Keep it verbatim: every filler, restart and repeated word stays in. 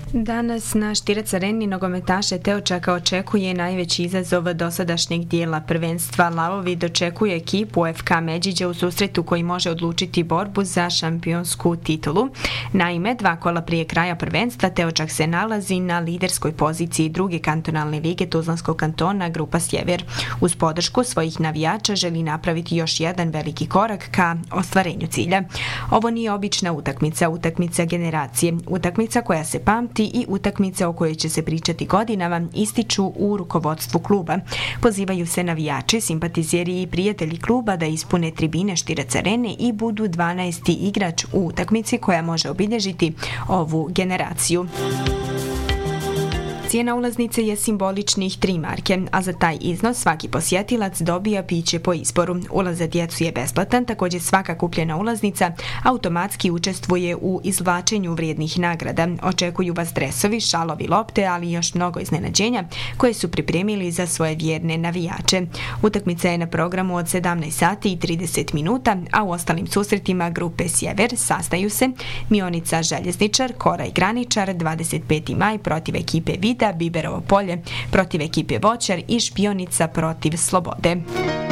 Danas na Štirac Areni nogometaše Teočaka očekuje najveći izazov dosadašnjeg dijela prvenstva. Lavovi dočekuje ekipu F K Međiđa u susretu koji može odlučiti borbu za šampionsku titulu. Naime, dva kola prije kraja prvenstva Teočak se nalazi na liderskoj poziciji druge kantonalne lige Tuzlanskog kantona Grupa Sjever. Uz podršku svojih navijača želi napraviti još jedan veliki korak ka ostvarenju cilja. Ovo nije obična utakmica, utakmica generacije, utakmica koja se pamti i utakmice o kojoj će se pričati godinama, ističu u rukovodstvu kluba. Pozivaju se navijači, simpatizeri i prijatelji kluba da ispune tribine Štirac Arene i budu dvanaesti igrač u utakmici koja može obilježiti ovu generaciju. Cijena ulaznice je simboličnih tri marke, a za taj iznos svaki posjetilac dobija piće po izboru. Ulaz za djecu je besplatan, također svaka kupljena ulaznica automatski učestvuje u izvlačenju vrijednih nagrada. Očekuju vas dresovi, šalovi, lopte, ali i još mnogo iznenađenja koje su pripremili za svoje vjerne navijače. Utakmica je na programu od sedamnaest sati i trideset minuta, a u ostalim susretima Grupe Sjever sastaju se Mionica Željezničar, Kora i Graničar, dvadeset peti maj protiv ekipe Vida, Biberovo polje protiv ekipe Voćar i Špionica protiv Slobode.